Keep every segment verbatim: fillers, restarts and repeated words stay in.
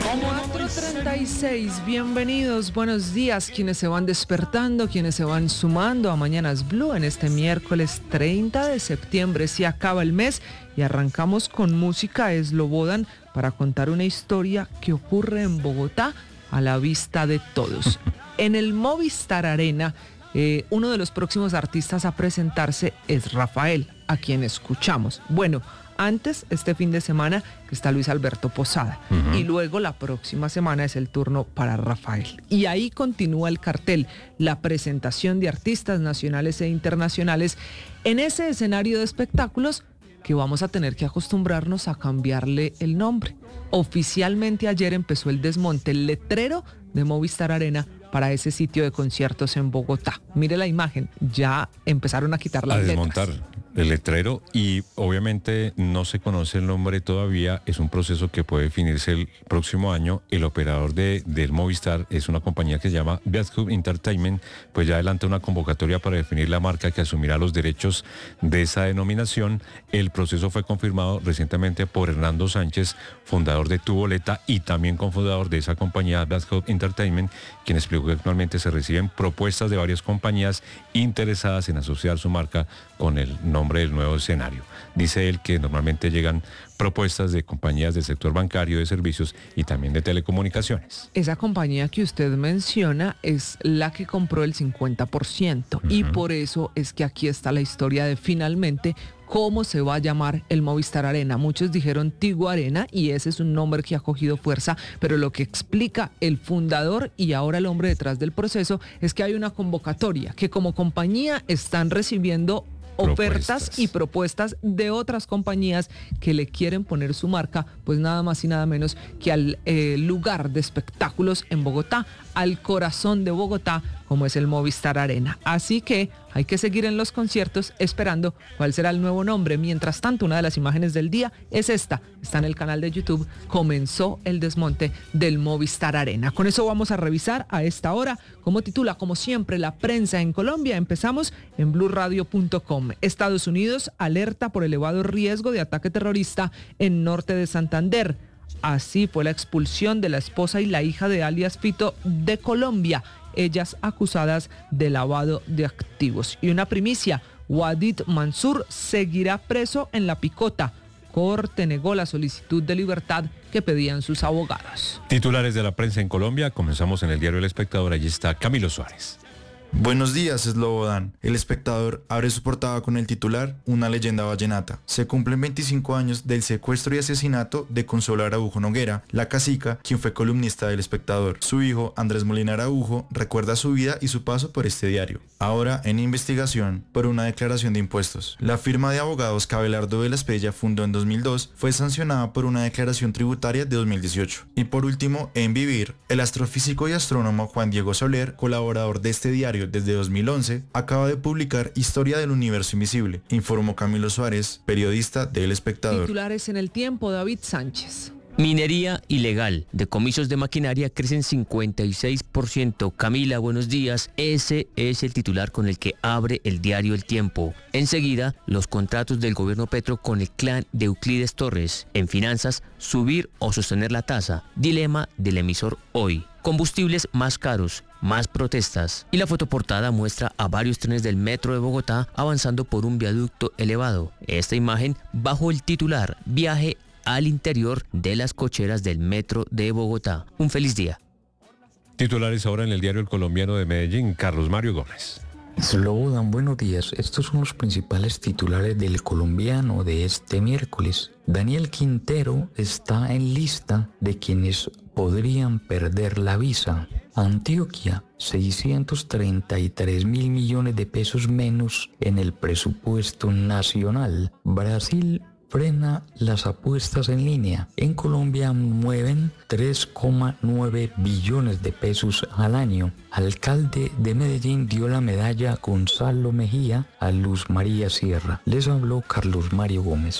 cuatro treinta y seis, bienvenidos, buenos días, quienes se van despertando, quienes se van sumando a Mañanas Blue en este miércoles treinta de septiembre. Se acaba el mes y arrancamos con música Slobodan para contar una historia que ocurre en Bogotá a la vista de todos. En el Movistar Arena, eh, uno de los próximos artistas a presentarse es Rafael, a quien escuchamos. Bueno, antes, este fin de semana, que está Luis Alberto Posada. Uh-huh. Y luego la próxima semana es el turno para Rafael. Y ahí continúa el cartel, la presentación de artistas nacionales e internacionales en ese escenario de espectáculos que vamos a tener que acostumbrarnos a cambiarle el nombre. Oficialmente ayer empezó el desmonte, el letrero de Movistar Arena para ese sitio de conciertos en Bogotá. Mire la imagen, ya empezaron a quitar las letras. A desmontar letras. El letrero, y obviamente no se conoce el nombre todavía, es un proceso que puede definirse el próximo año. El operador de, del Movistar es una compañía que se llama Beathub Entertainment, pues ya adelanta una convocatoria para definir la marca que asumirá los derechos de esa denominación. El proceso fue confirmado recientemente por Hernando Sánchez, fundador de Tu Boleta y también cofundador de esa compañía Beathub Entertainment, quien explicó que actualmente se reciben propuestas de varias compañías interesadas en asociar su marca con el nombre del nuevo escenario. Dice él que normalmente llegan propuestas de compañías del sector bancario, de servicios y también de telecomunicaciones. Esa compañía que usted menciona es la que compró el cincuenta por ciento, uh-huh. Y por eso es que aquí está la historia de finalmente cómo se va a llamar el Movistar Arena. Muchos dijeron Tigo Arena y ese es un nombre que ha cogido fuerza, pero lo que explica el fundador y ahora el hombre detrás del proceso es que hay una convocatoria, que como compañía están recibiendo ofertas propuestas. y propuestas de otras compañías que le quieren poner su marca, pues nada más y nada menos que al eh, lugar de espectáculos en Bogotá, al corazón de Bogotá, como es el Movistar Arena. Así que hay que seguir en los conciertos esperando cuál será el nuevo nombre. Mientras tanto, una de las imágenes del día es esta, está en el canal de YouTube. Comenzó el desmonte del Movistar Arena. Con eso vamos a revisar a esta hora, como titula, como siempre, la prensa en Colombia. Empezamos en blue radio punto com. Estados Unidos alerta por elevado riesgo de ataque terrorista en norte de Santander. Así fue la expulsión de la esposa y la hija de alias Fito de Colombia, ellas acusadas de lavado de activos. Y una primicia, Wadid Mansur seguirá preso en La Picota. Corte negó la solicitud de libertad que pedían sus abogados. Titulares de la prensa en Colombia, comenzamos en el diario El Espectador, allí está Camilo Suárez. Buenos días, Slobodan. El Espectador abre su portada con el titular Una leyenda vallenata. Se cumplen veinticinco años del secuestro y asesinato de Consuelo Araujo Noguera, la cacica, quien fue columnista del Espectador. Su hijo, Andrés Molina Araujo, recuerda su vida y su paso por este diario. Ahora en investigación por una declaración de impuestos. La firma de abogados que Abelardo de la Espriella fundó en dos mil dos fue sancionada por una declaración tributaria de dos mil dieciocho. Y por último, en Vivir, el astrofísico y astrónomo Juan Diego Soler, colaborador de este diario desde dos mil once, acaba de publicar Historia del Universo Invisible, informó Camilo Suárez, periodista del Espectador. Titulares en El Tiempo, David Sánchez. Minería ilegal. Decomisos de maquinaria crecen cincuenta y seis por ciento. Camila, buenos días. Ese es el titular con el que abre el diario El Tiempo. Enseguida, los contratos del gobierno Petro con el clan de Euclides Torres. En finanzas, subir o sostener la tasa. Dilema del emisor Hoy. Combustibles más caros, más protestas. Y la fotoportada muestra a varios trenes del metro de Bogotá avanzando por un viaducto elevado. Esta imagen bajo el titular Viaje al interior de las cocheras del metro de Bogotá. Un feliz día. Titulares ahora en el diario El Colombiano de Medellín, Carlos Mario Gómez. Slobodan, buenos días. Estos son los principales titulares del Colombiano de este miércoles. Daniel Quintero está en lista de quienes podrían perder la visa. Antioquia, seiscientos treinta y tres mil millones de pesos menos en el presupuesto nacional. Brasil frena las apuestas en línea. En Colombia mueven tres coma nueve billones de pesos al año. Alcalde de Medellín dio la medalla Gonzalo Mejía a Luz María Sierra. Les habló Carlos Mario Gómez.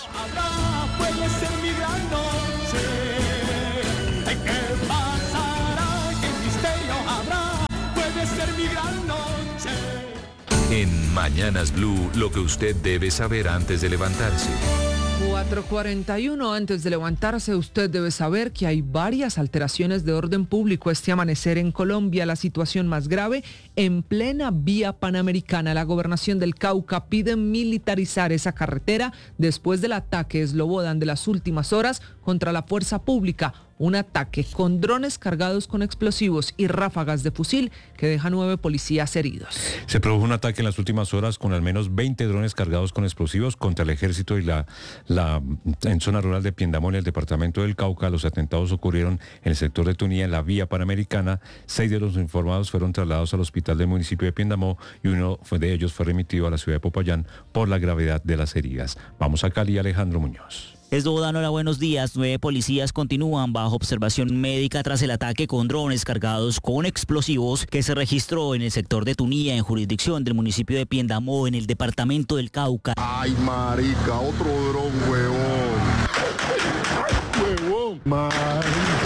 En Mañanas Blue, lo que usted debe saber antes de levantarse. cuatro cuarenta y uno, antes de levantarse, usted debe saber que hay varias alteraciones de orden público este amanecer en Colombia. La situación más grave en plena vía panamericana. La gobernación del Cauca pide militarizar esa carretera después del ataque Slobodan de las últimas horas contra la fuerza pública. Un ataque con drones cargados con explosivos y ráfagas de fusil que deja nueve policías heridos. Se produjo un ataque en las últimas horas con al menos veinte drones cargados con explosivos contra el ejército y la, la en zona rural de Piendamó, en el departamento del Cauca. Los atentados ocurrieron en el sector de Tunía, en la vía panamericana. Seis de los informados fueron trasladados al hospital del municipio de Piendamó y uno de ellos fue remitido a la ciudad de Popayán por la gravedad de las heridas. Vamos a Cali, Alejandro Muñoz. Slobodan, hola, buenos días. Nueve policías continúan bajo observación médica tras el ataque con drones cargados con explosivos que se registró en el sector de Tunía, en jurisdicción del municipio de Piendamó, en el departamento del Cauca. Ay, marica, otro dron, huevón. Huevón, marica.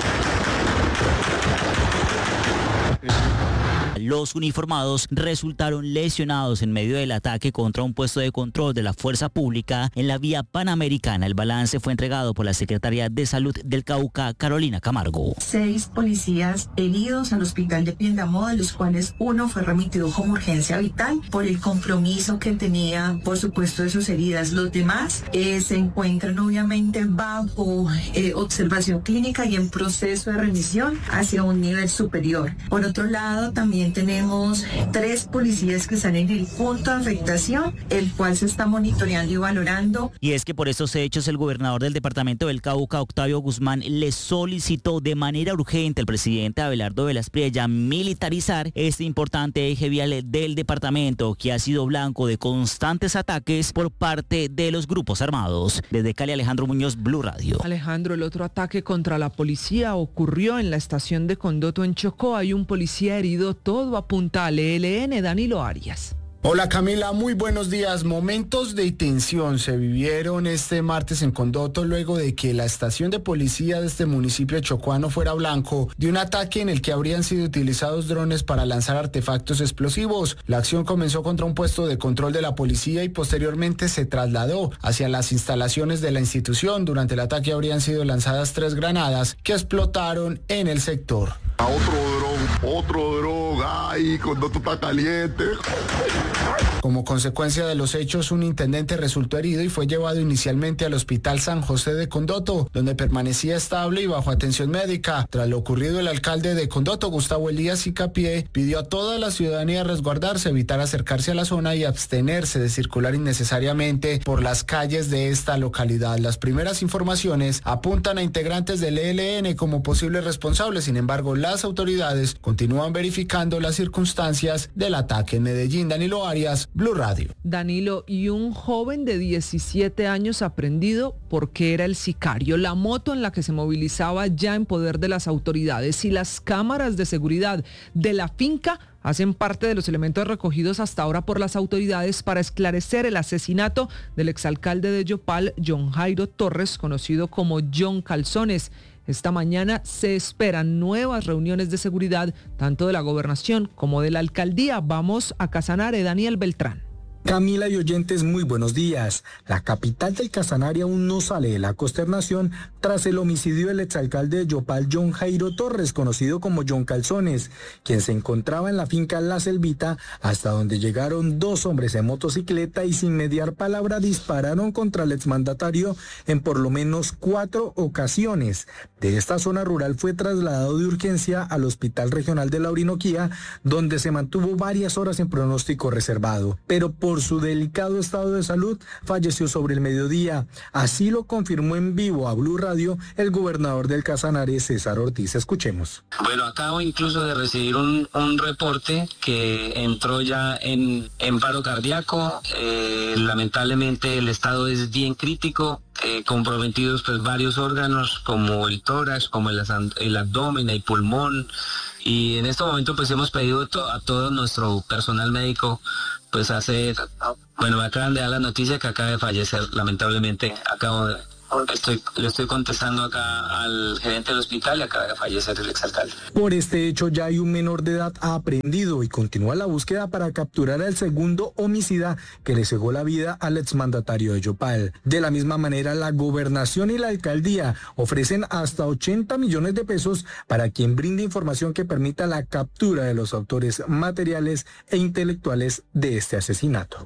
Los uniformados resultaron lesionados en medio del ataque contra un puesto de control de la fuerza pública en la vía panamericana. El balance fue entregado por la secretaria de Salud del Cauca, Carolina Camargo. Seis policías heridos al hospital de Piendamó, de los cuales uno fue remitido como urgencia vital por el compromiso que tenía, por supuesto, de sus heridas. Los demás eh, se encuentran obviamente bajo eh, observación clínica y en proceso de remisión hacia un nivel superior. Por otro lado, también tenemos tres policías que están en el punto de afectación, el cual se está monitoreando y valorando. Y es que por estos hechos el gobernador del departamento del Cauca, Octavio Guzmán, le solicitó de manera urgente al presidente Abelardo Velas Priella militarizar este importante eje vial del departamento, que ha sido blanco de constantes ataques por parte de los grupos armados. Desde Cali, Alejandro Muñoz, Blue Radio. Alejandro, el otro ataque contra la policía ocurrió en la estación de Condoto, en Chocó. Hay un policía herido. Todo apunta al E L N, Danilo Arias. Hola Camila, muy buenos días. Momentos de tensión se vivieron este martes en Condoto luego de que la estación de policía de este municipio chocuano fuera blanco de un ataque en el que habrían sido utilizados drones para lanzar artefactos explosivos. La acción comenzó contra un puesto de control de la policía y posteriormente se trasladó hacia las instalaciones de la institución. Durante el ataque habrían sido lanzadas tres granadas que explotaron en el sector. Otro dron, otro dron, ay, Condoto está caliente. Como consecuencia de los hechos, un intendente resultó herido y fue llevado inicialmente al Hospital San José de Condoto, donde permanecía estable y bajo atención médica. Tras lo ocurrido, el alcalde de Condoto, Gustavo Elías Icapié, pidió a toda la ciudadanía resguardarse, evitar acercarse a la zona y abstenerse de circular innecesariamente por las calles de esta localidad. Las primeras informaciones apuntan a integrantes del E L N como posibles responsables. Sin embargo, las autoridades continúan verificando las circunstancias del ataque. En Medellín, Danilo Arias, Blue Radio. Danilo, y un joven de diecisiete años aprendido porque era el sicario. La moto en la que se movilizaba ya en poder de las autoridades, y las cámaras de seguridad de la finca hacen parte de los elementos recogidos hasta ahora por las autoridades para esclarecer el asesinato del exalcalde de Yopal, John Jairo Torres, conocido como John Calzones. Esta mañana se esperan nuevas reuniones de seguridad, tanto de la gobernación como de la alcaldía. Vamos a Casanare, Daniel Beltrán. Camila y oyentes, muy buenos días. La capital del Casanare aún no sale de la consternación tras el homicidio del exalcalde de Yopal, John Jairo Torres, conocido como John Calzones, quien se encontraba en la finca La Selvita, hasta donde llegaron dos hombres en motocicleta y sin mediar palabra dispararon contra el exmandatario en por lo menos cuatro ocasiones. De esta zona rural fue trasladado de urgencia al Hospital Regional de la Orinoquía, donde se mantuvo varias horas en pronóstico reservado, pero por Por su delicado estado de salud, falleció sobre el mediodía. Así lo confirmó en vivo a Blue Radio el gobernador del Casanare, César Ortiz. Escuchemos. Bueno, acabo incluso de recibir un, un reporte que entró ya en, en paro cardíaco. Eh, lamentablemente el estado es bien crítico. Eh, comprometidos pues varios órganos como el tórax, como el, el abdomen, el pulmón, y en este momento pues hemos pedido to- a todo nuestro personal médico pues hacer, bueno, me acaban de dar la noticia que acaba de fallecer, lamentablemente acabo de, Estoy, le estoy contestando acá al gerente del hospital y acaba de fallecer el exalcalde. Por este hecho ya hay un menor de edad aprehendido y continúa la búsqueda para capturar al segundo homicida que le cegó la vida al exmandatario de Yopal. De la misma manera, la gobernación y la alcaldía ofrecen hasta ochenta millones de pesos para quien brinde información que permita la captura de los autores materiales e intelectuales de este asesinato.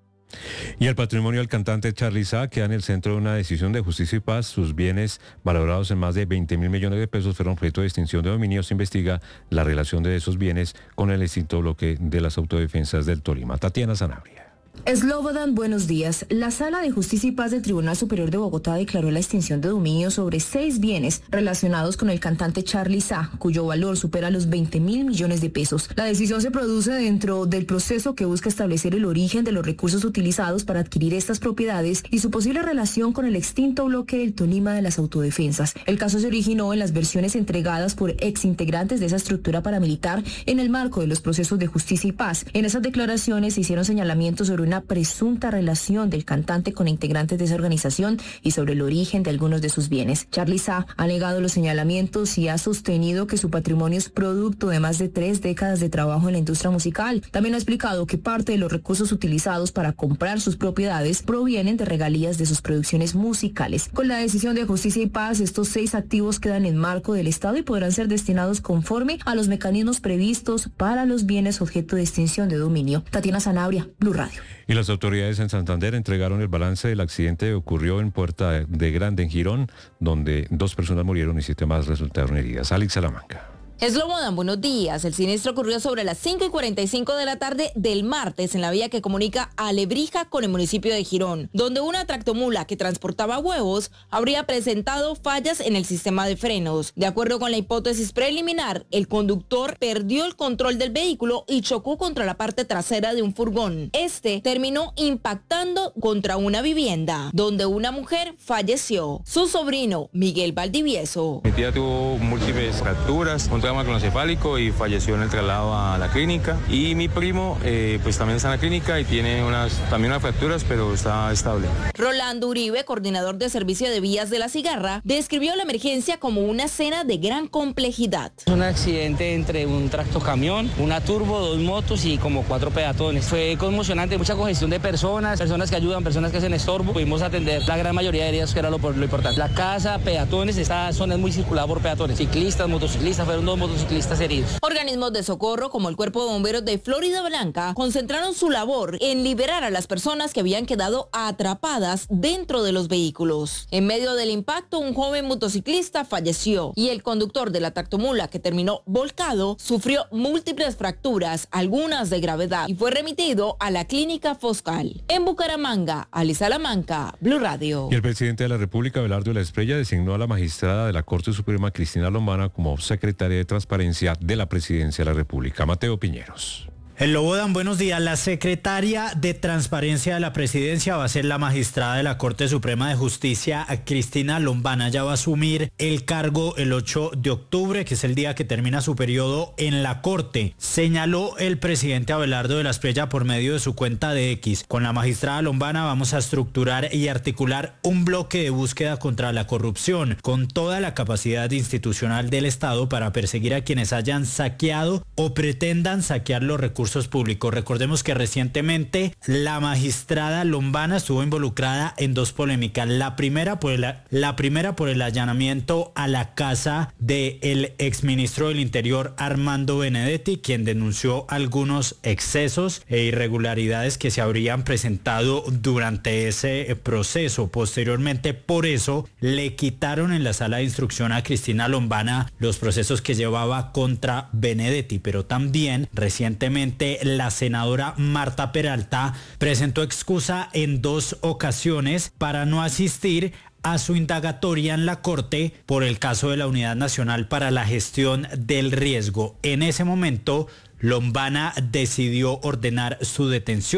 Y el patrimonio del cantante Charly Sa queda en el centro de una decisión de Justicia y Paz. Sus bienes, valorados en más de veinte mil millones de pesos, fueron objeto de extinción de dominio. Se investiga la relación de esos bienes con el extinto bloque de las autodefensas del Tolima. Tatiana Sanabria. Slobodan, buenos días. La Sala de Justicia y Paz del Tribunal Superior de Bogotá declaró la extinción de dominio sobre seis bienes relacionados con el cantante Charly Sa, cuyo valor supera los veinte mil millones de pesos. La decisión se produce dentro del proceso que busca establecer el origen de los recursos utilizados para adquirir estas propiedades y su posible relación con el extinto bloque del Tolima de las autodefensas. El caso se originó en las versiones entregadas por exintegrantes de esa estructura paramilitar en el marco de los procesos de justicia y paz. En esas declaraciones se hicieron señalamientos sobre una presunta relación del cantante con integrantes de esa organización y sobre el origen de algunos de sus bienes. Charly Sa ha negado los señalamientos y ha sostenido que su patrimonio es producto de más de tres décadas de trabajo en la industria musical. También ha explicado que parte de los recursos utilizados para comprar sus propiedades provienen de regalías de sus producciones musicales. Con la decisión de Justicia y Paz, estos seis activos quedan en marco del Estado y podrán ser destinados conforme a los mecanismos previstos para los bienes objeto de extinción de dominio. Tatiana Sanabria, Blue Radio. Y las autoridades en Santander entregaron el balance del accidente que ocurrió en Puerta de Grande, en Girón, donde dos personas murieron y siete más resultaron heridas. Alex Salamanca. Slobodan, buenos días. El siniestro ocurrió sobre las cinco y cuarenta y cinco de la tarde del martes en la vía que comunica a Lebrija con el municipio de Girón, donde una tractomula que transportaba huevos habría presentado fallas en el sistema de frenos. De acuerdo con la hipótesis preliminar, el conductor perdió el control del vehículo y chocó contra la parte trasera de un furgón. Este terminó impactando contra una vivienda, donde una mujer falleció. Su sobrino, Miguel Valdivieso. Mi tía tuvo múltiples fracturas, un trauma cronocefálico y falleció en el traslado a la clínica. Y mi primo eh, pues también está en la clínica y tiene unas también unas fracturas, pero está estable. Rolando Uribe, coordinador de servicio de vías de La Cigarra, describió la emergencia como una escena de gran complejidad. Es un accidente entre un tractocamión, una turbo, dos motos y como cuatro peatones. Fue conmocionante, mucha congestión de personas, personas que ayudan, personas que hacen estorbo. Pudimos atender la gran mayoría de heridas, que era lo, lo importante. La casa, peatones, esta zona es muy circulada por peatones, ciclistas, motociclistas, fueron dos motociclistas heridos. Organismos de socorro como el Cuerpo de Bomberos de Florida Blanca concentraron su labor en liberar a las personas que habían quedado atrapadas dentro de los vehículos. En medio del impacto, un joven motociclista falleció y el conductor de la tractomula, que terminó volcado, sufrió múltiples fracturas, algunas de gravedad, y fue remitido a la clínica Foscal. En Bucaramanga, Ali Salamanca, Blue Radio. Y el presidente de la República, Abelardo de la Espriella, designó a la magistrada de la Corte Suprema, Cristina Lombana, como secretaria de Transparencia de la Presidencia de la República. Mateo Piñeros. El Lobodan, buenos días. La secretaria de Transparencia de la Presidencia va a ser la magistrada de la Corte Suprema de Justicia, Cristina Lombana. Ya va a asumir el cargo el ocho de octubre, que es el día que termina su periodo en la Corte. Señaló el presidente Abelardo de la Espriella por medio de su cuenta de X. Con la magistrada Lombana vamos a estructurar y articular un bloque de búsqueda contra la corrupción, con toda la capacidad institucional del Estado para perseguir a quienes hayan saqueado o pretendan saquear los recursos públicos. Recordemos que recientemente la magistrada Lombana estuvo involucrada en dos polémicas. La primera por el, la primera por el allanamiento a la casa del exministro del Interior Armando Benedetti, quien denunció algunos excesos e irregularidades que se habrían presentado durante ese proceso. Posteriormente, por eso, le quitaron en la sala de instrucción a Cristina Lombana los procesos que llevaba contra Benedetti, pero también recientemente la senadora Marta Peralta presentó excusa en dos ocasiones para no asistir a su indagatoria en la Corte por el caso de la Unidad Nacional para la Gestión del Riesgo. En ese momento, Lombana decidió ordenar su detención.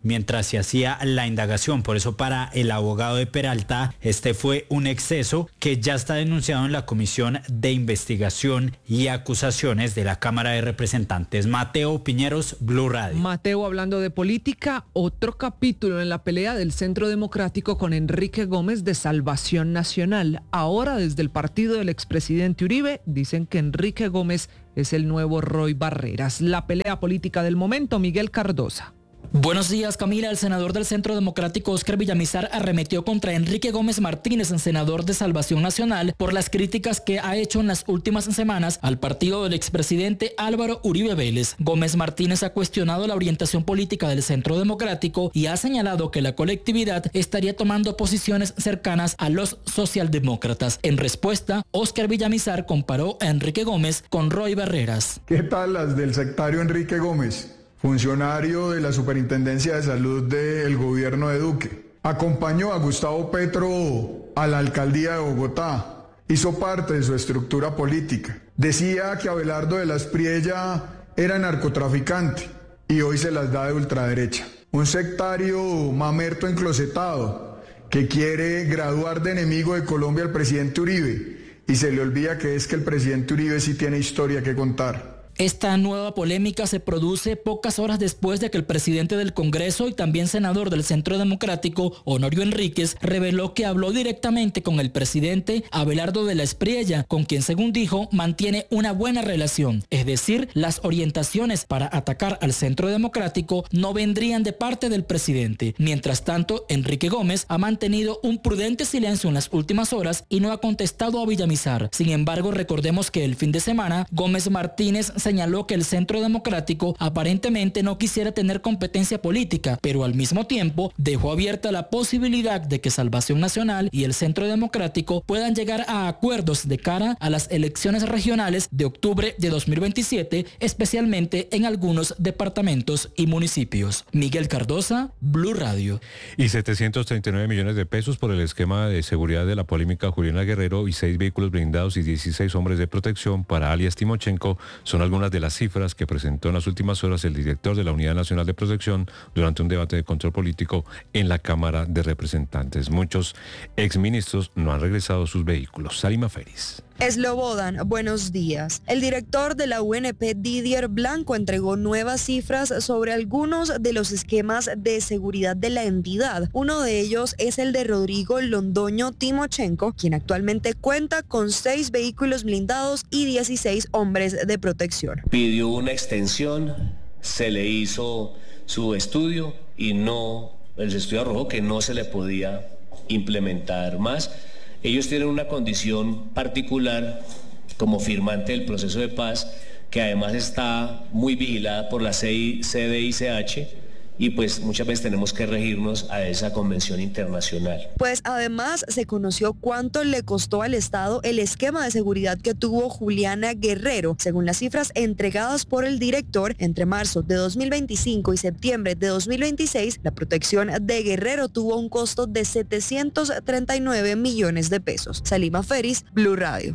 mientras se hacía la indagación. Por eso para el abogado de Peralta este fue un exceso que ya está denunciado en la Comisión de Investigación y Acusaciones de la Cámara de Representantes. Mateo Piñeros, Blue Radio. Mateo, hablando de política, otro capítulo en la pelea del Centro Democrático con Enrique Gómez de Salvación Nacional. Ahora desde el partido del expresidente Uribe dicen que Enrique Gómez es el nuevo Roy Barreras. La pelea política del momento, Miguel Cardosa. Buenos días, Camila. El senador del Centro Democrático, Óscar Villamizar, arremetió contra Enrique Gómez Martínez, senador de Salvación Nacional, por las críticas que ha hecho en las últimas semanas al partido del expresidente Álvaro Uribe Vélez. Gómez Martínez ha cuestionado la orientación política del Centro Democrático y ha señalado que la colectividad estaría tomando posiciones cercanas a los socialdemócratas. En respuesta, Óscar Villamizar comparó a Enrique Gómez con Roy Barreras. ¿Qué tal las del sectario Enrique Gómez? Funcionario de la Superintendencia de Salud del gobierno de Duque. Acompañó a Gustavo Petro a la alcaldía de Bogotá. Hizo parte de su estructura política. Decía que Abelardo de la Espriella era narcotraficante y hoy se las da de ultraderecha. Un sectario mamerto enclosetado que quiere graduar de enemigo de Colombia al presidente Uribe y se le olvida que es que el presidente Uribe sí tiene historia que contar. Esta nueva polémica se produce pocas horas después de que el presidente del Congreso y también senador del Centro Democrático, Honorio Enríquez, reveló que habló directamente con el presidente Abelardo de la Espriella, con quien, según dijo, mantiene una buena relación. Es decir, las orientaciones para atacar al Centro Democrático no vendrían de parte del presidente. Mientras tanto, Enrique Gómez ha mantenido un prudente silencio en las últimas horas y no ha contestado a Villamizar. Sin embargo, recordemos que el fin de semana, Gómez Martínez señaló que el Centro Democrático aparentemente no quisiera tener competencia política, pero al mismo tiempo dejó abierta la posibilidad de que Salvación Nacional y el Centro Democrático puedan llegar a acuerdos de cara a las elecciones regionales de octubre de dos mil veintisiete, especialmente en algunos departamentos y municipios. Miguel Cardosa, Blue Radio. Y setecientos treinta y nueve millones de pesos por el esquema de seguridad de la polémica Juliana Guerrero y seis vehículos blindados y dieciséis hombres de protección para alias Timochenko son algunas de las cifras que presentó en las últimas horas el director de la Unidad Nacional de Protección durante un debate de control político en la Cámara de Representantes. Muchos exministros no han regresado sus vehículos. Salima Feris. Slobodan, buenos días. El director de la U N P, Didier Blanco, entregó nuevas cifras sobre algunos de los esquemas de seguridad de la entidad. Uno de ellos es el de Rodrigo Londoño Timochenko, quien actualmente cuenta con seis vehículos blindados y dieciséis hombres de protección. Pidió una extensión, se le hizo su estudio y no, el estudio arrojó que no se le podía implementar más. Ellos tienen una condición particular como firmante del proceso de paz, que además está muy vigilada por la C D I C H, y pues muchas veces tenemos que regirnos a esa convención internacional. Pues además se conoció cuánto le costó al Estado el esquema de seguridad que tuvo Juliana Guerrero. Según las cifras entregadas por el director, entre marzo de dos mil veinticinco y septiembre de dos mil veintiséis, la protección de Guerrero tuvo un costo de setecientos treinta y nueve millones de pesos. Salima Feris, Blue Radio.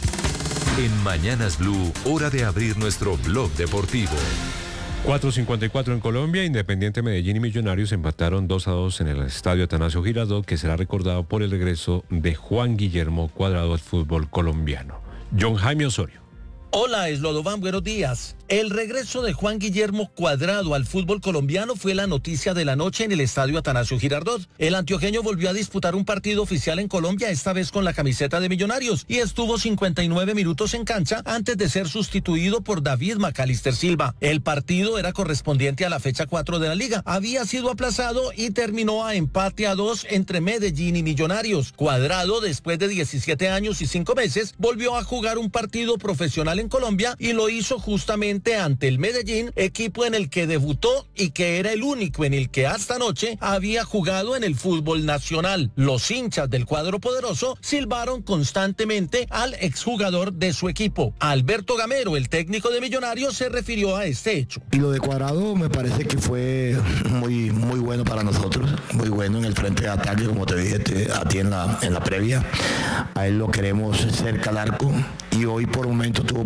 En Mañanas Blue, hora de abrir nuestro blog deportivo. cuatro cincuenta y cuatro en Colombia, Independiente Medellín y Millonarios empataron dos a dos en el estadio Atanasio Girardot, que será recordado por el regreso de Juan Guillermo Cuadrado al fútbol colombiano. John Jaime Osorio. Hola, Slobodan, buenos días. El regreso de Juan Guillermo Cuadrado al fútbol colombiano fue la noticia de la noche en el estadio Atanasio Girardot. El antioqueño volvió a disputar un partido oficial en Colombia, esta vez con la camiseta de Millonarios, y estuvo cincuenta y nueve minutos en cancha antes de ser sustituido por David Macalister Silva. El partido era correspondiente a la fecha cuatro de la liga. Había sido aplazado y terminó a empate a dos entre Medellín y Millonarios. Cuadrado, después de diecisiete años y cinco meses, volvió a jugar un partido profesional en Colombia y lo hizo justamente ante el Medellín, equipo en el que debutó y que era el único en el que hasta anoche había jugado en el fútbol nacional. Los hinchas del cuadro poderoso silbaron constantemente al exjugador de su equipo. Alberto Gamero, el técnico de Millonarios, se refirió a este hecho. Y lo de Cuadrado me parece que fue muy, muy bueno para nosotros, muy bueno en el frente de ataque, como te dije te, a ti en la, en la previa. A él lo queremos cerca al arco y hoy por un momento tuvo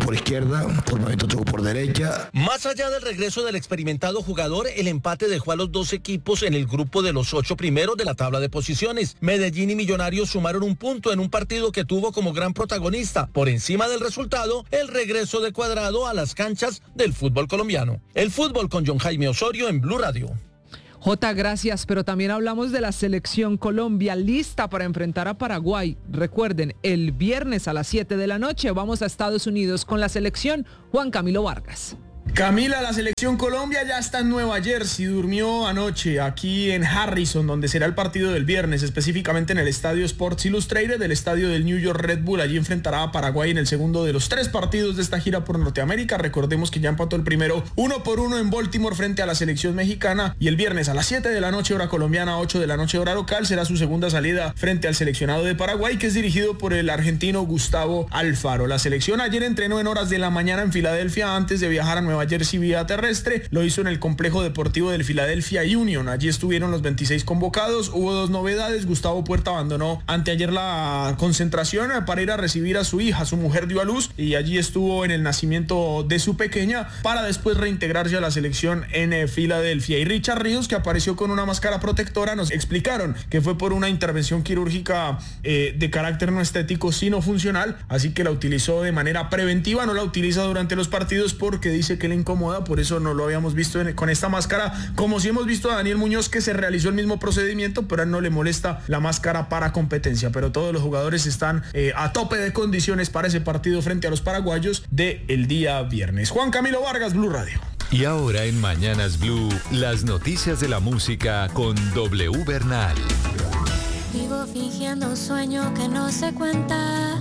por izquierda, por momentos tocó por derecha. Más allá del regreso del experimentado jugador, el empate dejó a los dos equipos en el grupo de los ocho primeros de la tabla de posiciones. Medellín y Millonarios sumaron un punto en un partido que tuvo como gran protagonista, por encima del resultado, el regreso de Cuadrado a las canchas del fútbol colombiano. El fútbol con John Jaime Osorio en Blue Radio. Jota, gracias, pero también hablamos de la selección Colombia lista para enfrentar a Paraguay. Recuerden, el viernes a las siete de la noche vamos a Estados Unidos con la selección. Juan Camilo Vargas. Camila, la selección Colombia ya está en Nueva Jersey, durmió anoche aquí en Harrison, donde será el partido del viernes, específicamente en el estadio Sports Illustrated, del estadio del New York Red Bull. Allí enfrentará a Paraguay en el segundo de los tres partidos de esta gira por Norteamérica. Recordemos que ya empató el primero uno por uno en Baltimore frente a la selección mexicana, y el viernes a las siete de la noche hora colombiana, ocho de la noche hora local, será su segunda salida frente al seleccionado de Paraguay, que es dirigido por el argentino Gustavo Alfaro. La selección ayer entrenó en horas de la mañana en Filadelfia antes de viajar a Nueva Jersey vía terrestre. Lo hizo en el complejo deportivo del Philadelphia Union. Allí estuvieron los veintiséis convocados. Hubo dos novedades. Gustavo Puerta abandonó anteayer la concentración para ir a recibir a su hija. Su mujer dio a luz y allí estuvo en el nacimiento de su pequeña para después reintegrarse a la selección en Filadelfia. Y Richard Ríos, que apareció con una máscara protectora, nos explicaron que fue por una intervención quirúrgica eh, de carácter no estético sino funcional, así que la utilizó de manera preventiva, no la utiliza durante los partidos porque dice que le incomoda, por eso no lo habíamos visto en, con esta máscara, como si hemos visto a Daniel Muñoz, que se realizó el mismo procedimiento, pero a él no le molesta la máscara para competencia. Pero todos los jugadores están eh, a tope de condiciones para ese partido frente a los paraguayos del día viernes. Juan Camilo Vargas, Blue Radio. Y ahora en Mañanas Blue, las noticias de la música con W Bernal. Vivo fingiendo sueño que no se cuenta.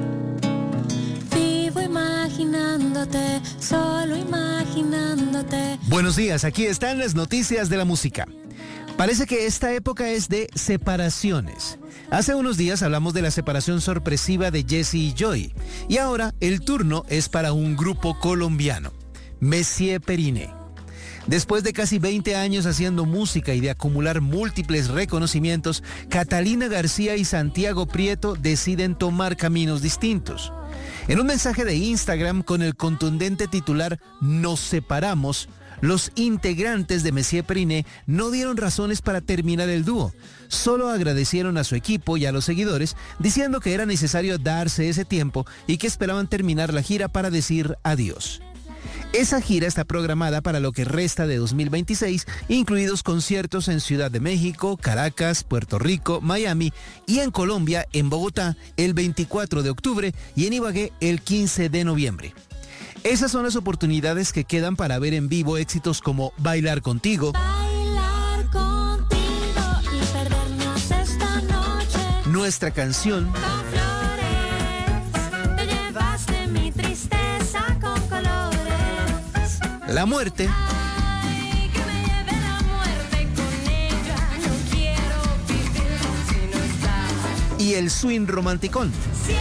Vivo imaginándote, solo imaginándote. Buenos días, aquí están las noticias de la música. Parece que esta época es de separaciones. Hace unos días hablamos de la separación sorpresiva de Jesse y Joy. Y ahora el turno es para un grupo colombiano, Messier Periné. Después de casi veinte años haciendo música y de acumular múltiples reconocimientos, Catalina García y Santiago Prieto deciden tomar caminos distintos. En un mensaje de Instagram con el contundente titular "Nos separamos", los integrantes de Messier Periné no dieron razones para terminar el dúo. Solo agradecieron a su equipo y a los seguidores, diciendo que era necesario darse ese tiempo y que esperaban terminar la gira para decir adiós. Esa gira está programada para lo que resta de dos mil veintiséis, incluidos conciertos en Ciudad de México, Caracas, Puerto Rico, Miami y en Colombia, en Bogotá, el veinticuatro de octubre y en Ibagué el quince de noviembre. Esas son las oportunidades que quedan para ver en vivo éxitos como Bailar Contigo, Bailar contigo y perdernos esta noche. Nuestra Canción, Con flores, te llevaste mi tristeza con colores. La Muerte, Ay, que me lleve la muerte con ella. No quiero vivir si no estás. y el swing romanticón. Siento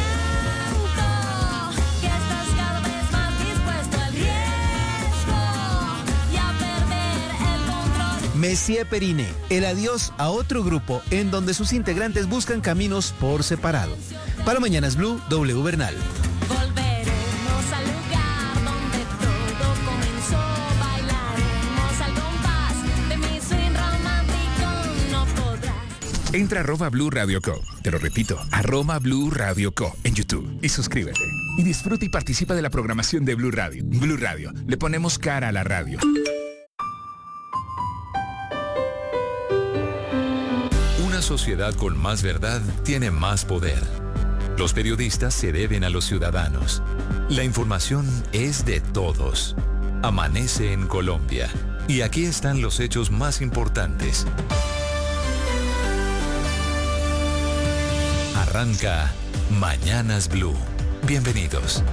que estás cada vez más dispuesto al riesgo y a perder el control. Messier Periné, el adiós a otro grupo en donde sus integrantes buscan caminos por separado. Para Mañanas Blue, W Bernal. Volveremos al lugar donde todo comenzó. Bailaremos al compás de mi swing romántico. No podrás. Entra a arroba Blue Radio Co. Te lo repito, arroba Blue Radio Co. en YouTube y suscríbete. Y disfruta y participa de la programación de Blue Radio. Blue Radio, le ponemos cara a la radio. Una sociedad con más verdad tiene más poder. Los periodistas se deben a los ciudadanos. La información es de todos. Amanece en Colombia. Y aquí están los hechos más importantes. Arranca Mañanas Blue. Bienvenidos.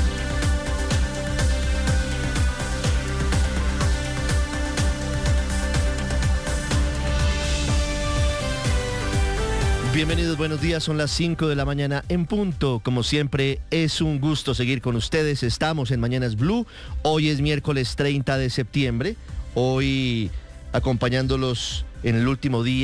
Bienvenidos, buenos días, son las cinco de la mañana en punto. Como siempre, es un gusto seguir con ustedes. Estamos en Mañanas Blue. Hoy es miércoles treinta de septiembre. Hoy acompañándolos en el último día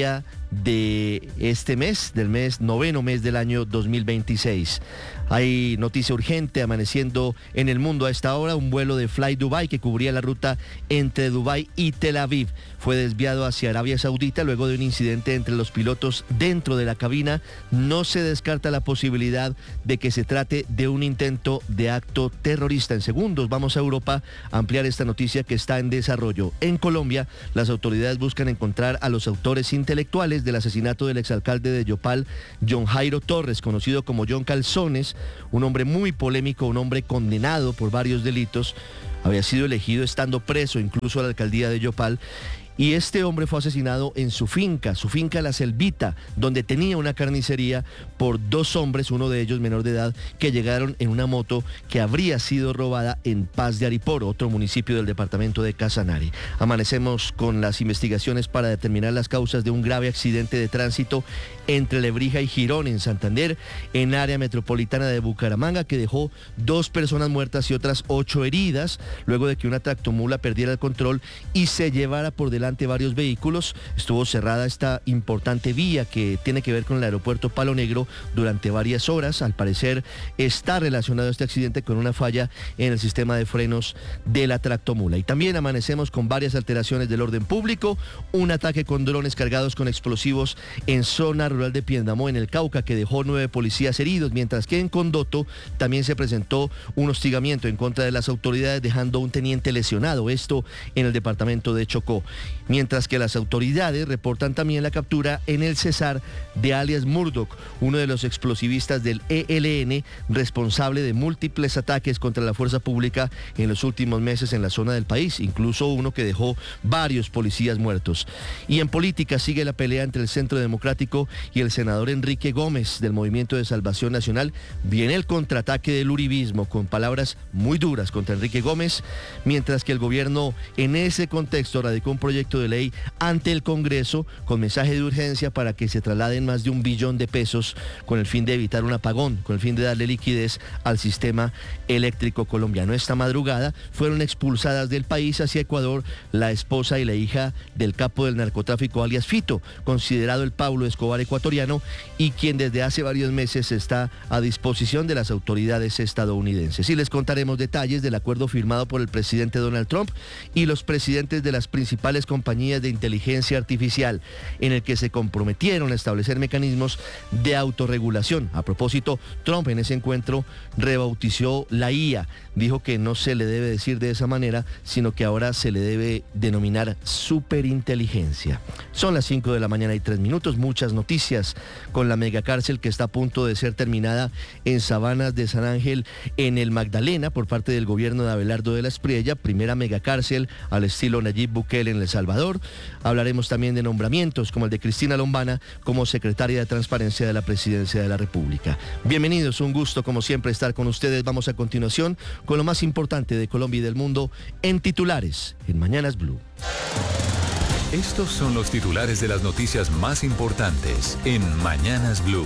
de este mes, del mes noveno mes del año dos mil veintiséis. Hay noticia urgente amaneciendo en el mundo a esta hora. Un vuelo de Fly Dubai que cubría la ruta entre Dubái y Tel Aviv fue desviado hacia Arabia Saudita luego de un incidente entre los pilotos dentro de la cabina. No se descarta la posibilidad de que se trate de un intento de acto terrorista. En segundos vamos a Europa a ampliar esta noticia que está en desarrollo. En Colombia, las autoridades buscan encontrar a los autores intelectuales del asesinato del exalcalde de Yopal, John Jairo Torres, conocido como John Calzones, un hombre muy polémico, un hombre condenado por varios delitos. Había sido elegido estando preso incluso a la alcaldía de Yopal. Y este hombre fue asesinado en su finca, su finca La Selvita, donde tenía una carnicería, por dos hombres, uno de ellos menor de edad, que llegaron en una moto que habría sido robada en Paz de Ariporo, otro municipio del departamento de Casanare. Amanecemos con las investigaciones para determinar las causas de un grave accidente de tránsito entre Lebrija y Girón, en Santander, en área metropolitana de Bucaramanga, que dejó dos personas muertas y otras ocho heridas, luego de que una tractomula perdiera el control y se llevara por delante varios vehículos. Estuvo cerrada esta importante vía que tiene que ver con el aeropuerto Palo Negro durante varias horas. Al parecer está relacionado este accidente con una falla en el sistema de frenos de la tractomula. Y también amanecemos con varias alteraciones del orden público, un ataque con drones cargados con explosivos en zona rural de Piendamó, en el Cauca, que dejó nueve policías heridos, mientras que en Condoto también se presentó un hostigamiento en contra de las autoridades, dejando un teniente lesionado, esto en el departamento de Chocó. Mientras que las autoridades reportan también la captura en el Cesar de alias Murdoch, uno de los explosivistas del E L N, responsable de múltiples ataques contra la fuerza pública en los últimos meses en la zona del país, incluso uno que dejó varios policías muertos. Y en política sigue la pelea entre el Centro Democrático y el senador Enrique Gómez del Movimiento de Salvación Nacional. Viene el contraataque del uribismo con palabras muy duras contra Enrique Gómez, mientras que el gobierno en ese contexto radicó un proyecto de ley ante el Congreso con mensaje de urgencia para que se trasladen más de un billón de pesos con el fin de evitar un apagón, con el fin de darle liquidez al sistema eléctrico colombiano. Esta madrugada fueron expulsadas del país hacia Ecuador la esposa y la hija del capo del narcotráfico alias Fito, considerado el Pablo Escobar ecuatoriano y quien desde hace varios meses está a disposición de las autoridades estadounidenses. Y les contaremos detalles del acuerdo firmado por el presidente Donald Trump y los presidentes de las principales compañías de inteligencia artificial, en el que se comprometieron a establecer mecanismos de autorregulación. A propósito, Trump en ese encuentro rebautizó la I A, dijo que no se le debe decir de esa manera, sino que ahora se le debe denominar superinteligencia. Son las cinco de la mañana y tres minutos, muchas noticias con la megacárcel que está a punto de ser terminada en Sabanas de San Ángel, en el Magdalena, por parte del gobierno de Abelardo de la Espriella, primera megacárcel al estilo Nayib Bukele en El Salvador. Hablaremos también de nombramientos como el de Cristina Lombana como secretaria de Transparencia de la Presidencia de la República. Bienvenidos, un gusto como siempre estar con ustedes. Vamos a continuación con lo más importante de Colombia y del mundo en titulares en Mañanas Blue. Estos son los titulares de las noticias más importantes en Mañanas Blue.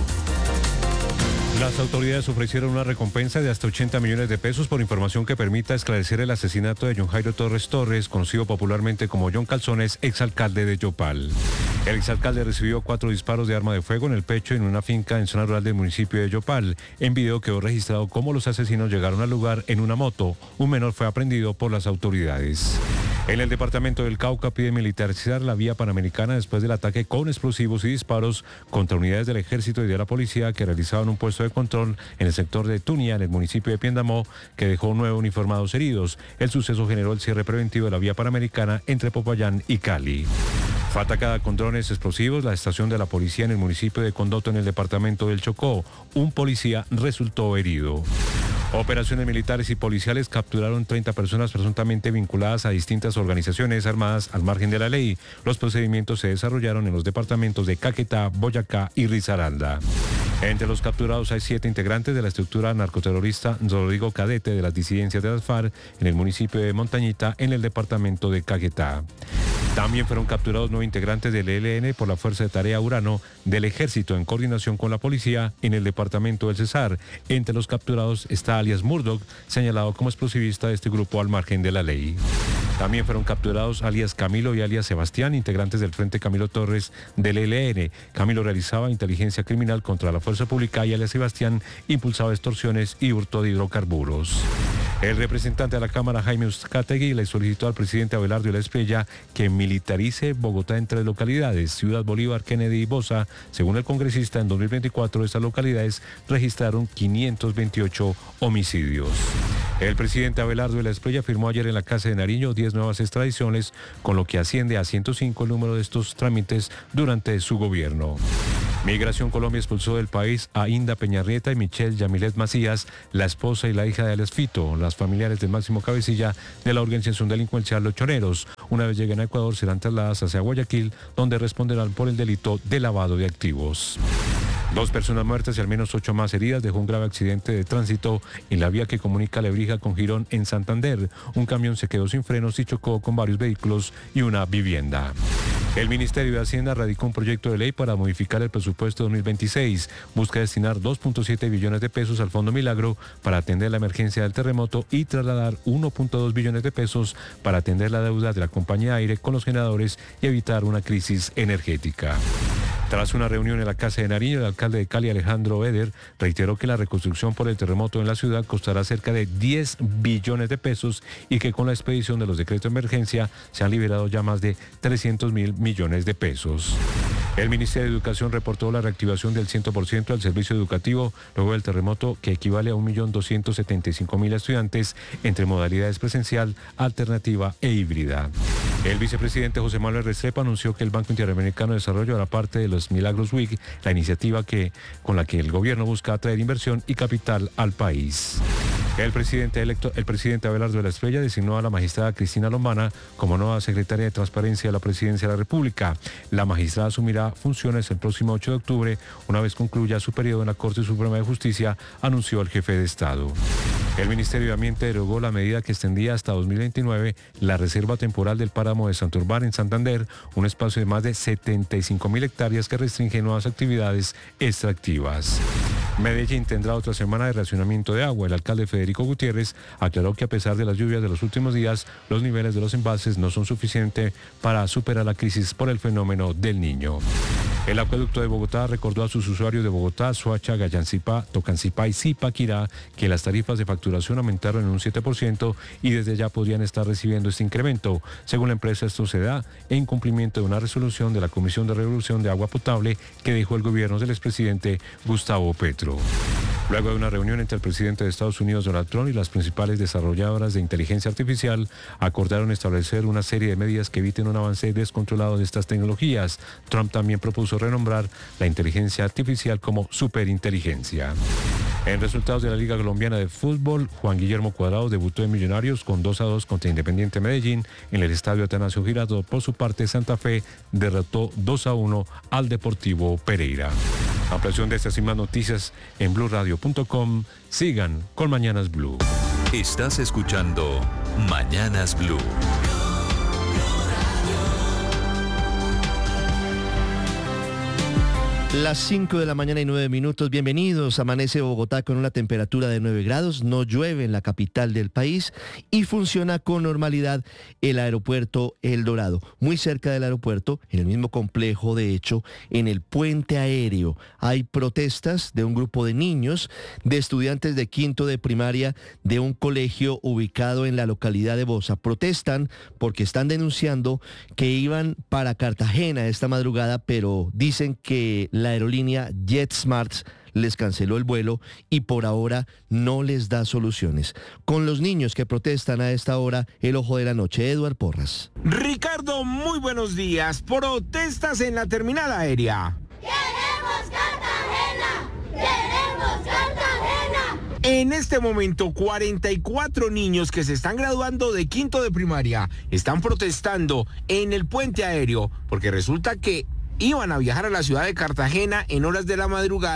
Las autoridades ofrecieron una recompensa de hasta ochenta millones de pesos por información que permita esclarecer el asesinato de John Jairo Torres Torres, conocido popularmente como John Calzones, exalcalde de Yopal. El exalcalde recibió cuatro disparos de arma de fuego en el pecho en una finca en zona rural del municipio de Yopal. En video quedó registrado cómo los asesinos llegaron al lugar en una moto. Un menor fue aprendido por las autoridades. En el departamento del Cauca pide militarizar la vía panamericana después del ataque con explosivos y disparos contra unidades del ejército y de la policía que realizaban un puesto de control en el sector de Tunia, en el municipio de Piendamó, que dejó nueve uniformados heridos. El suceso generó el cierre preventivo de la vía panamericana entre Popayán y Cali. Fue atacada con drones explosivos la estación de la policía en el municipio de Condoto, en el departamento del Chocó. Un policía resultó herido. Operaciones militares y policiales capturaron treinta personas presuntamente vinculadas a distintas organizaciones armadas al margen de la ley. Los procedimientos se desarrollaron en los departamentos de Caquetá, Boyacá y Risaralda. Entre los capturados hay siete integrantes de la estructura narcoterrorista Rodrigo Cadete de las disidencias de las FARC en el municipio de Montañita, en el departamento de Caquetá. También fueron capturados nueve integrantes del E L N por la Fuerza de Tarea Urano del Ejército en coordinación con la policía en el departamento del Cesar. Entre los capturados está alias Murdoch, señalado como explosivista de este grupo al margen de la ley. También fueron capturados alias Camilo y alias Sebastián, integrantes del Frente Camilo Torres del E L N. Camilo realizaba inteligencia criminal contra la fuerza pública y alias Sebastián impulsaba extorsiones y hurto de hidrocarburos. El representante de la Cámara, Jaime Uzcategui, le solicitó al presidente Abelardo Espriella que militarice Bogotá en tres localidades, Ciudad Bolívar, Kennedy y Bosa. Según el congresista, en dos mil veinticuatro estas localidades registraron quinientos veintiocho homicidios. El presidente Abelardo Espriella firmó ayer en la Casa de Nariño diez nuevas extradiciones, con lo que asciende a ciento cinco el número de estos trámites durante su gobierno. Migración Colombia expulsó del país a Inda Peñarrieta y Michelle Yamilet Macías, la esposa y la hija de alias Fito, las familiares del máximo cabecilla de la organización delincuencial Los Choneros. Una vez lleguen a Ecuador serán trasladadas hacia Guayaquil, donde responderán por el delito de lavado de activos. Dos personas muertas y al menos ocho más heridas dejó un grave accidente de tránsito en la vía que comunica Lebrija con Girón en Santander. Un camión se quedó sin frenos y chocó con varios vehículos y una vivienda. El Ministerio de Hacienda radicó un proyecto de ley para modificar el presupuesto dos mil veintiséis. Busca destinar dos punto siete billones de pesos al Fondo Milagro para atender la emergencia del terremoto y trasladar uno punto dos billones de pesos para atender la deuda de la compañía Aire con los generadores y evitar una crisis energética. Tras una reunión en la Casa de Nariño, el alcalde de Cali, Alejandro Eder, reiteró que la reconstrucción por el terremoto en la ciudad costará cerca de diez billones de pesos y que con la expedición de los decretos de emergencia se han liberado ya más de trescientos mil millones de pesos. El Ministerio de Educación reportó la reactivación del cien por ciento del servicio educativo luego del terremoto, que equivale a un millón doscientos setenta y cinco mil estudiantes entre modalidades presencial, alternativa e híbrida. El vicepresidente José Manuel Restrepo anunció que el Banco Interamericano de Desarrollo hará parte de los Milagros Week, la iniciativa que, con la que el gobierno busca atraer inversión y capital al país. El presidente electo, el presidente Abelardo Espriella designó a la magistrada Cristina Lombana como nueva secretaria de Transparencia de la Presidencia de la República. La magistrada asumirá funciones el próximo ocho de octubre, una vez concluya su periodo en la Corte Suprema de Justicia, anunció el jefe de Estado. El Ministerio de Ambiente derogó la medida que extendía hasta dos mil veintinueve la reserva temporal del páramo de Santurbán en Santander, un espacio de más de setenta y cinco mil hectáreas que restringe nuevas actividades extractivas. Medellín tendrá otra semana de racionamiento de agua. El alcalde Federico Gutiérrez aclaró que a pesar de las lluvias de los últimos días, los niveles de los embalses no son suficientes para superar la crisis por el fenómeno del Niño. El acueducto de Bogotá recordó a sus usuarios de Bogotá, Soacha, Gallancipá, Tocancipá y Zipaquirá que las tarifas de facturación aumentaron en un siete por ciento y desde ya podrían estar recibiendo este incremento. Según la empresa, esto se da en cumplimiento de una resolución de la Comisión de Regulación de Agua Potable que dejó el gobierno del expresidente Gustavo Petro. Luego de una reunión entre el presidente de Estados Unidos, Donald Trump, y las principales desarrolladoras de inteligencia artificial, acordaron establecer una serie de medidas que eviten un avance descontrolado de estas tecnologías. Trump también propuso renombrar la inteligencia artificial como superinteligencia. En resultados de la Liga Colombiana de Fútbol, Juan Guillermo Cuadrado debutó en Millonarios con dos a dos contra Independiente Medellín en el Estadio Atanasio Girardot. Por su parte, Santa Fe derrotó dos a uno al Deportivo Pereira. Ampliación de estas y más noticias en blue radio punto com. Sigan con Mañanas Blue. Estás escuchando Mañanas Blue. Las cinco de la mañana y nueve minutos, bienvenidos. Amanece Bogotá con una temperatura de nueve grados, no llueve en la capital del país y funciona con normalidad el aeropuerto El Dorado. Muy cerca del aeropuerto, en el mismo complejo, de hecho, en el puente aéreo, hay protestas de un grupo de niños, de estudiantes de quinto de primaria de un colegio ubicado en la localidad de Bosa. Protestan porque están denunciando que iban para Cartagena esta madrugada, pero dicen que la aerolínea JetSmart les canceló el vuelo y por ahora no les da soluciones. Con los niños que protestan a esta hora, el ojo de la noche, Eduard Porras. Ricardo, muy buenos días. Protestas en la terminal aérea. ¡Queremos Cartagena! ¡Queremos Cartagena! En este momento, cuarenta y cuatro niños que se están graduando de quinto de primaria están protestando en el puente aéreo porque resulta que iban a viajar a la ciudad de Cartagena en horas de la madrugada,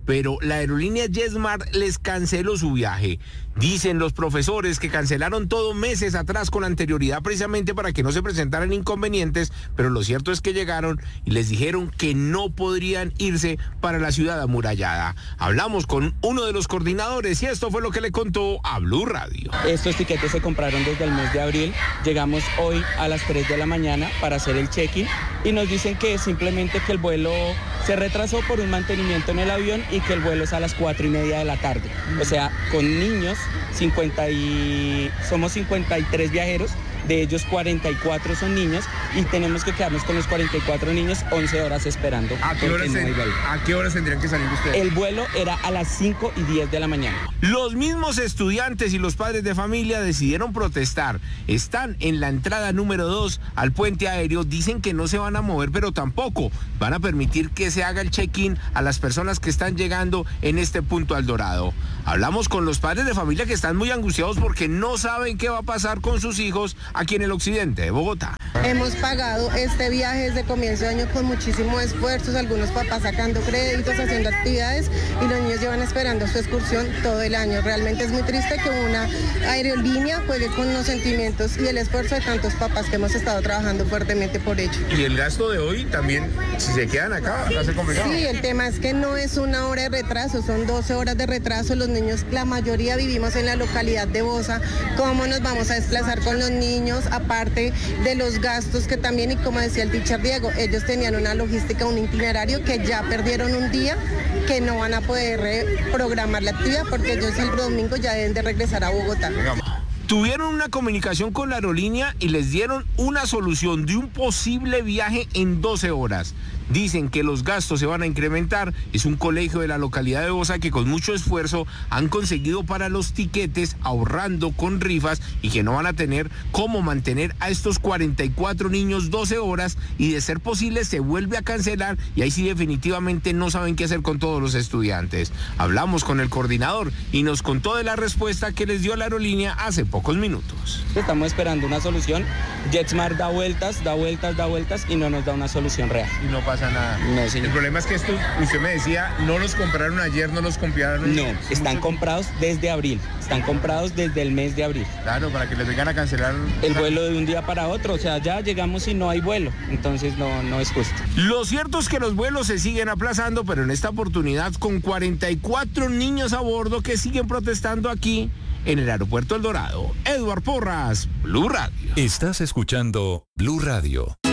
pero la aerolínea JetSmart les canceló su viaje. Dicen los profesores que cancelaron todo meses atrás con anterioridad precisamente para que no se presentaran inconvenientes, pero lo cierto es que llegaron y les dijeron que no podrían irse para la ciudad amurallada. Hablamos con uno de los coordinadores y esto fue lo que le contó a Blue Radio. Estos tiquetes se compraron desde el mes de abril, llegamos hoy a las tres de la mañana para hacer el check-in y nos dicen que simplemente que el vuelo se retrasó por un mantenimiento en el avión y que el vuelo es a las cuatro y media de la tarde. O sea, con niños, cincuenta y... somos cincuenta y tres viajeros, de ellos cuarenta y cuatro son niños y tenemos que quedarnos con los cuarenta y cuatro niños once horas esperando. ¿A qué horas, no en, ¿A qué horas tendrían que salir ustedes? El vuelo era a las cinco y diez de la mañana. Los mismos estudiantes y los padres de familia decidieron protestar. Están en la entrada número dos al puente aéreo. Dicen que no se van a mover, pero tampoco van a permitir que se haga el check-in a las personas que están llegando en este punto al Dorado. Hablamos con los padres de familia que están muy angustiados porque no saben qué va a pasar con sus hijos aquí en el occidente de Bogotá. Hemos pagado este viaje desde comienzo de año con muchísimos esfuerzos, algunos papás sacando créditos, haciendo actividades y los niños llevan esperando su excursión todo el año. Realmente es muy triste que una aerolínea juegue con los sentimientos y el esfuerzo de tantos papás que hemos estado trabajando fuertemente por ello. Y el gasto de hoy también, si se quedan acá, va a ser complicado. Sí, el tema es que no es una hora de retraso, son doce horas de retraso. Los niños, la mayoría vivimos en la localidad de Bosa. ¿Cómo nos vamos a desplazar con los niños? Aparte de los gastos que también, y como decía el teacher Diego, ellos tenían una logística, un itinerario que ya perdieron un día, que no van a poder reprogramar la actividad porque ellos el domingo ya deben de regresar a Bogotá. Tuvieron una comunicación con la aerolínea y les dieron una solución de un posible viaje en doce horas. Dicen que los gastos se van a incrementar. Es un colegio de la localidad de Bosa que con mucho esfuerzo han conseguido para los tiquetes, ahorrando con rifas, y que no van a tener cómo mantener a estos cuarenta y cuatro niños doce horas, y de ser posible se vuelve a cancelar y ahí sí definitivamente no saben qué hacer con todos los estudiantes. Hablamos con el coordinador y nos contó de la respuesta que les dio la aerolínea hace pocos minutos. Estamos esperando una solución. JetSmart da vueltas, da vueltas, da vueltas y no nos da una solución real. Y no pasa nada. No, señor. El problema es que esto, usted me decía, no los compraron ayer, no los compraron. No, están comprados desde abril. Están comprados desde el mes de abril. Claro, para que les vengan a cancelar el vuelo de un día para otro. O sea, ya llegamos y no hay vuelo. Entonces no, no es justo. Lo cierto es que los vuelos se siguen aplazando, pero en esta oportunidad con cuarenta y cuatro niños a bordo que siguen protestando aquí en el aeropuerto El Dorado. Edward Porras, Blue Radio. Estás escuchando Blue Radio.